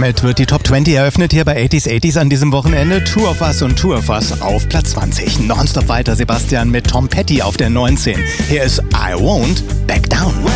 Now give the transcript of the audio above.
Damit wird die Top 20 eröffnet hier bei 80s an diesem Wochenende. Two of Us und Two of Us auf Platz 20. Nonstop weiter Sebastian mit Tom Petty auf der 19. Hier ist I Won't Back Down.